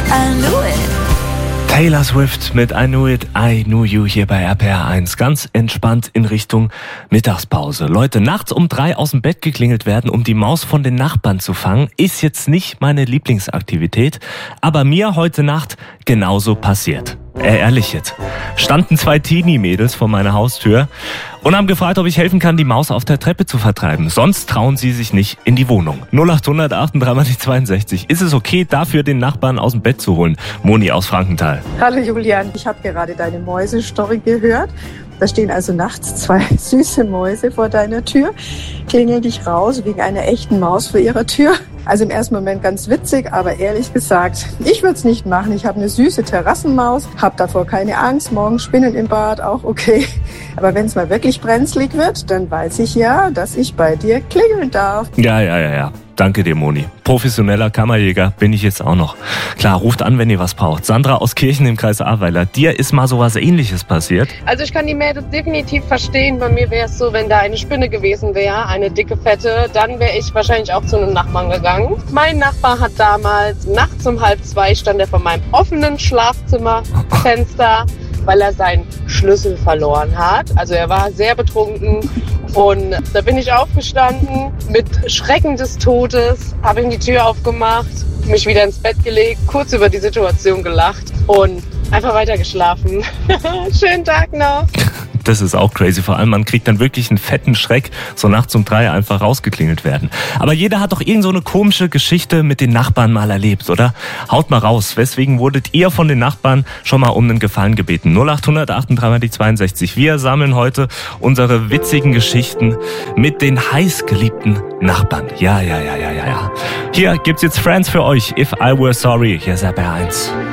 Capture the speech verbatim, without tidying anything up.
I knew it. Taylor Swift mit I Knew It, I Knew You hier bei R P R eins. Ganz entspannt in Richtung Mittagspause. Leute, nachts um drei aus dem Bett geklingelt werden, um die Maus von den Nachbarn zu fangen, ist jetzt nicht meine Lieblingsaktivität, aber mir heute Nacht genauso passiert. Äh, ehrlich jetzt. Standen zwei Teenie-Mädels vor meiner Haustür und haben gefragt, ob ich helfen kann, die Maus auf der Treppe zu vertreiben. Sonst trauen sie sich nicht in die Wohnung. null acht hundert achtunddreißig zweiundsechzig. Ist es okay, dafür den Nachbarn aus dem Bett zu holen? Moni aus Frankenthal. Hallo Julian, ich habe gerade deine Mäuse-Story gehört. Da stehen also nachts zwei süße Mäuse vor deiner Tür, klingeln dich raus wegen einer echten Maus vor ihrer Tür. Also im ersten Moment ganz witzig, aber ehrlich gesagt, ich würde es nicht machen. Ich habe eine süße Terrassenmaus, habe davor keine Angst, morgen Spinnen im Bad, auch okay. Aber wenn es mal wirklich brenzlig wird, dann weiß ich ja, dass ich bei dir klingeln darf. Ja, ja, ja, ja. Danke dir, Moni. Professioneller Kammerjäger bin ich jetzt auch noch. Klar, ruft an, wenn ihr was braucht. Sandra aus Kirchen im Kreis Ahrweiler, dir ist mal sowas Ähnliches passiert? Also ich kann die Mädels definitiv verstehen. Bei mir wäre es so, wenn da eine Spinne gewesen wäre, eine dicke, fette, dann wäre ich wahrscheinlich auch zu einem Nachbarn gegangen. Mein Nachbar hat damals, nachts um halb zwei stand er vor meinem offenen Schlafzimmerfenster, weil er seinen Schlüssel verloren hat. Also er war sehr betrunken. Und da bin ich aufgestanden, mit Schrecken des Todes, habe ihm die Tür aufgemacht, mich wieder ins Bett gelegt, kurz über die Situation gelacht und einfach weiter geschlafen. Schönen Tag noch. Das ist auch crazy. Vor allem, man kriegt dann wirklich einen fetten Schreck, so nachts um drei einfach rausgeklingelt werden. Aber jeder hat doch irgend so eine komische Geschichte mit den Nachbarn mal erlebt, oder? Haut mal raus. Weswegen wurdet ihr von den Nachbarn schon mal um einen Gefallen gebeten? null acht hundert achtunddreißig zweiundsechzig. Wir sammeln heute unsere witzigen Geschichten mit den heißgeliebten Nachbarn. Ja, ja, ja, ja, ja, ja. Hier gibt's jetzt Friends für euch. If I Were Sorry. Hier ist R P R eins.